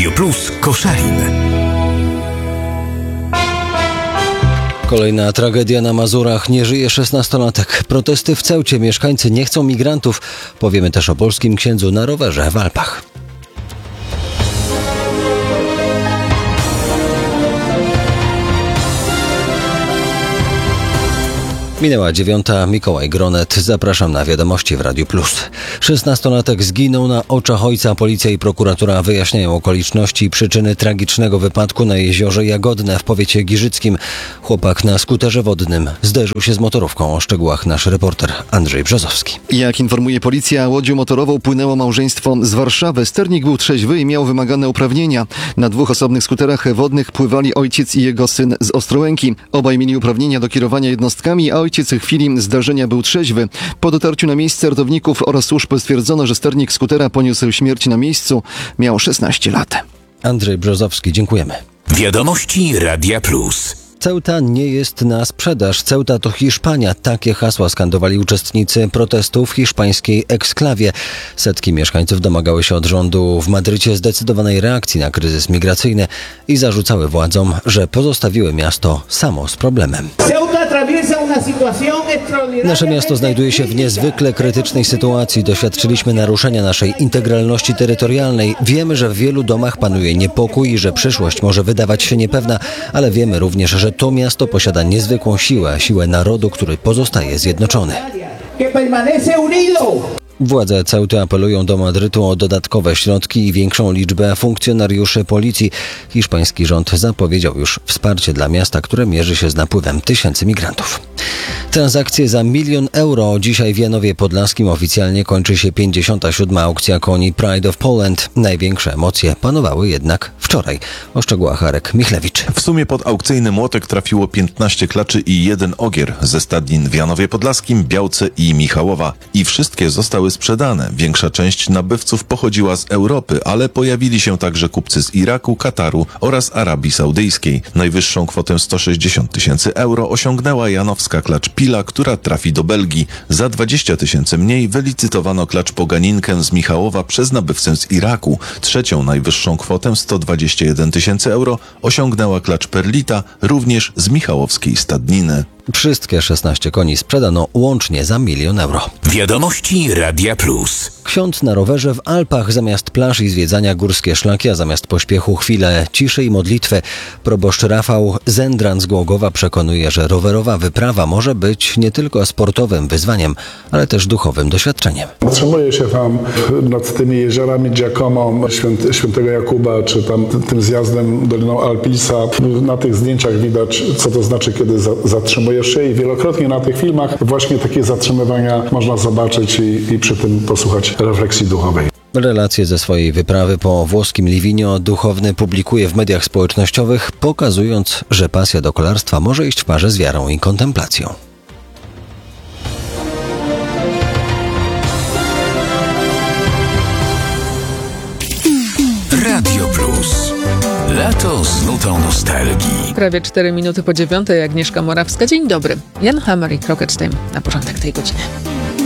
Radio Plus Koszalin. Kolejna tragedia na Mazurach. Nie żyje 16-latek. Protesty w Ceucie. Mieszkańcy nie chcą migrantów. Powiemy też o polskim księdzu na rowerze w Alpach. Minęła 9:00, Mikołaj Gronet. Zapraszam na wiadomości w Radiu Plus. 16-latek zginął na oczach ojca. Policja i prokuratura wyjaśniają okoliczności i przyczyny tragicznego wypadku na jeziorze Jagodne w powiecie giżyckim. Chłopak na skuterze wodnym zderzył się z motorówką. O szczegółach nasz reporter Andrzej Brzozowski. Jak informuje policja, łodzią motorową płynęło małżeństwo z Warszawy. Sternik był trzeźwy i miał wymagane uprawnienia. Na 2 osobnych skuterach wodnych pływali ojciec i jego syn z Ostrołęki. Obaj mieli uprawnienia do kierowania jednostkami, a ojciec w chwili zdarzenia był trzeźwy. Po dotarciu na miejsce ratowników oraz służb stwierdzono, że sternik skutera poniósł śmierć na miejscu. Miał 16 lat. Andrzej Brzozowski, dziękujemy. Wiadomości Radia Plus. Ceuta nie jest na sprzedaż. Ceuta to Hiszpania. Takie hasła skandowali uczestnicy protestu w hiszpańskiej eksklawie. Setki mieszkańców domagały się od rządu w Madrycie zdecydowanej reakcji na kryzys migracyjny i zarzucały władzom, że pozostawiły miasto samo z problemem. Nasze miasto znajduje się w niezwykle krytycznej sytuacji. Doświadczyliśmy naruszenia naszej integralności terytorialnej. Wiemy, że w wielu domach panuje niepokój i że przyszłość może wydawać się niepewna, ale wiemy również, że to miasto posiada niezwykłą siłę narodu, który pozostaje zjednoczony. Władze Ceuty apelują do Madrytu o dodatkowe środki i większą liczbę funkcjonariuszy policji. Hiszpański rząd zapowiedział już wsparcie dla miasta, które mierzy się z napływem tysięcy migrantów. Transakcje za 1 000 000 euro. Dzisiaj w Janowie Podlaskim oficjalnie kończy się 57. aukcja koni Pride of Poland. Największe emocje panowały jednak wczoraj. O szczegółach Arek Michlewicz. W sumie pod aukcyjny młotek trafiło 15 klaczy i 1 ogier ze stadnin w Janowie Podlaskim, Białce i Michałowa. I wszystkie zostały sprzedane. Większa część nabywców pochodziła z Europy, ale pojawili się także kupcy z Iraku, Kataru oraz Arabii Saudyjskiej. Najwyższą kwotę 160 000 euro osiągnęła janowska klacz Pila, która trafi do Belgii. Za 20 000 mniej wylicytowano klacz Poganinkę z Michałowa przez nabywcę z Iraku. Trzecią najwyższą kwotę 121 000 euro osiągnęła klacz Perlita, również z michałowskiej stadniny. Wszystkie 16 koni sprzedano łącznie za 1 000 000 euro. Wiadomości Radia Plus. Ksiądz na rowerze w Alpach. Zamiast plaż i zwiedzania górskie szlaki, a zamiast pośpiechu chwilę ciszy i modlitwy. Proboszcz Rafał Zendran z Głogowa przekonuje, że rowerowa wyprawa może być nie tylko sportowym wyzwaniem, ale też duchowym doświadczeniem. Zatrzymuję się tam nad tymi jeziorami Giacomo, Świętego Jakuba, czy tam tym zjazdem Doliną Alpilsa. Na tych zdjęciach widać, co to znaczy, kiedy zatrzymujesz się i wielokrotnie na tych filmach właśnie takie zatrzymywania można zobaczyć i przy tym posłuchać refleksji duchowej. Relacje ze swojej wyprawy po włoskim Livigno duchowny publikuje w mediach społecznościowych, pokazując, że pasja do kolarstwa może iść w parze z wiarą i kontemplacją. Radio Plus. Lato z nutą nostalgii. Prawie 4 minuty po 9:00, Agnieszka Morawska. Dzień dobry. Jan Hammer i Crockett Time na początek tej godziny.